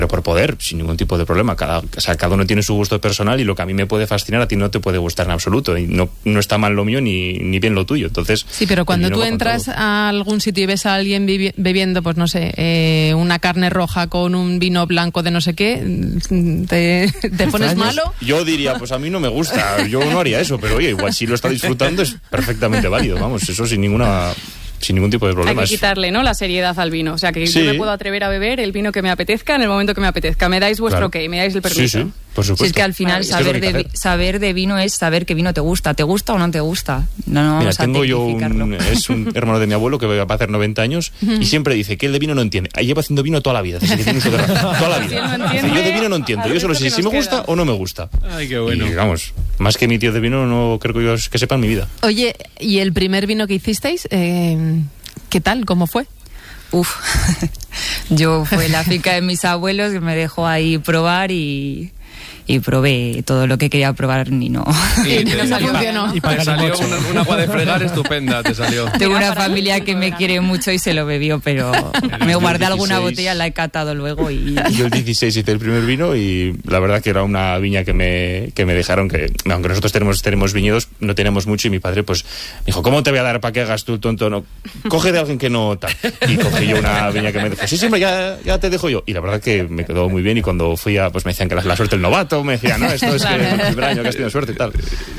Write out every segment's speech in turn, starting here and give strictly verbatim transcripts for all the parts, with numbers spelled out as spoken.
pero por poder, sin ningún tipo de problema. Cada, o sea, cada uno tiene su gusto personal y lo que a mí me puede fascinar a ti no te puede gustar en absoluto, y no, no está mal lo mío ni, ni bien lo tuyo. Entonces, sí, pero cuando tú entras a algún sitio y ves a alguien bebi- bebiendo, pues no sé, eh, una carne roja con un vino blanco de no sé qué, ¿te, te pones malo? Yo diría, pues a mí no me gusta, yo no haría eso, pero oye, igual si lo está disfrutando es perfectamente válido, vamos, eso sin ninguna... sin ningún tipo de problema. Hay que quitarle, ¿no?, la seriedad al vino. O sea, que sí. yo me puedo atrever a beber el vino que me apetezca en el momento que me apetezca. Me dais vuestro claro. ok, me dais el permiso. Sí, sí, por supuesto. Si es que al final saber de, saber de vino es saber qué vino te gusta. ¿Te gusta o no te gusta? No, no Mira, vamos a tengo yo un, es un hermano de mi abuelo que va a hacer noventa años y siempre dice que él de vino no entiende. Lleva haciendo vino toda la vida, desde que tiene uso de razón, toda la vida. Si no entiende, yo de vino no entiendo. Yo solo sé si me gusta o no me gusta. Ay, qué bueno. Y vamos, más que mi tío de vino no creo que yo que sepa en mi vida. Oye, ¿y el primer vino que hicisteis? Eh... ¿Qué tal? ¿Cómo fue? Uf, yo fue la finca de mis abuelos que me dejó ahí probar y, y probé todo lo que quería probar y no. Y te, no funcionó. Y te salió una, un agua de fregar estupenda, te salió. Tengo una familia que me quiere mucho y se lo bebió, pero me guardé alguna botella, la he catado luego y... Yo el dieciséis hice el primer vino y la verdad que era una viña que me, que me dejaron, que aunque nosotros tenemos, tenemos viñedos, no tenemos mucho, y mi padre pues me dijo, ¿cómo te voy a dar para que hagas tú el tonto? No, coge de alguien que no tal. Y cogí yo una viña que me dijo, sí, sí, ya, ya te dejo yo. Y la verdad que me quedó muy bien, y cuando fui a, pues me decían que la, la suerte del novato, me decían, no, esto es que el primer año que has tenido suerte y tal.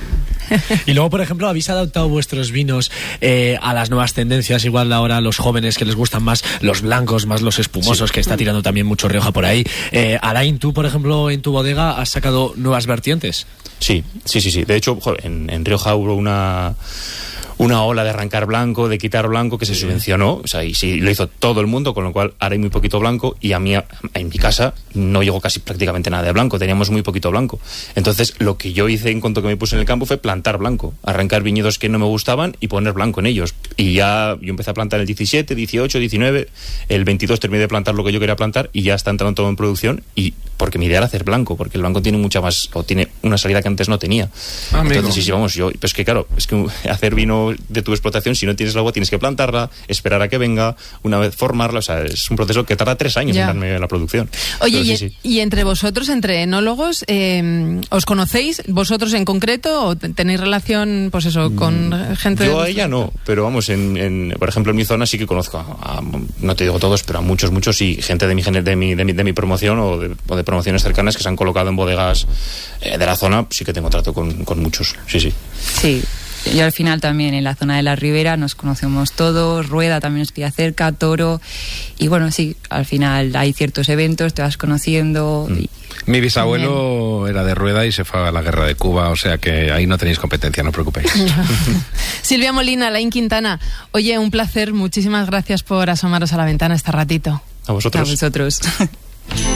Y luego, por ejemplo, habéis adaptado vuestros vinos eh, a las nuevas tendencias. Igual ahora los jóvenes que les gustan más los blancos, más los espumosos, sí, que está tirando también mucho Rioja por ahí. Eh, Alain, tú, por ejemplo, en tu bodega has sacado nuevas vertientes. Sí, sí, sí, sí. De hecho, joder, en, en Rioja hubo una... una ola de arrancar blanco, de quitar blanco, que se subvencionó, o sea, y sí, lo hizo todo el mundo, con lo cual ahora hay muy poquito blanco, y a mí, en mi casa, no llegó casi prácticamente nada de blanco, teníamos muy poquito blanco. Entonces, lo que yo hice en cuanto que me puse en el campo fue plantar blanco, arrancar viñedos que no me gustaban y poner blanco en ellos. Y ya yo empecé a plantar el diecisiete, dieciocho, diecinueve, el veintidós terminé de plantar lo que yo quería plantar, y ya está entrando todo en producción, y porque mi idea era hacer blanco, porque el blanco tiene mucha más, o tiene una salida que antes no tenía. Ah, entonces, sí, sí, vamos, yo, pues que claro, es que hacer vino de tu explotación, si no tienes el agua tienes que plantarla, esperar a que venga, una vez formarla, o sea, es un proceso que tarda tres años ya. en darme la producción. Oye, Pero, y, sí, sí. y entre vosotros, entre enólogos, eh, ¿os conocéis vosotros en concreto o tenéis relación, pues eso, con mm, gente? Yo a ella no, pero vamos, en, en, por ejemplo, en mi zona sí que conozco a, a, no te digo todos, pero a muchos, muchos, y gente de mi, de mi, de mi, de mi promoción o de, o de promociones cercanas que se han colocado en bodegas eh, de la zona, sí que tengo trato con, con muchos, sí, sí. Sí. Yo al final también en la zona de la Ribera nos conocemos todos, Rueda también nos queda cerca, Toro, y bueno, sí, al final hay ciertos eventos, te vas conociendo. Mm. Y... Mi bisabuelo también era de Rueda y se fue a la guerra de Cuba, o sea que ahí no tenéis competencia, no os preocupéis. Silvia Molina, Alain Quintana, oye, un placer, muchísimas gracias por asomaros a la ventana este ratito. A vosotros. A vosotros.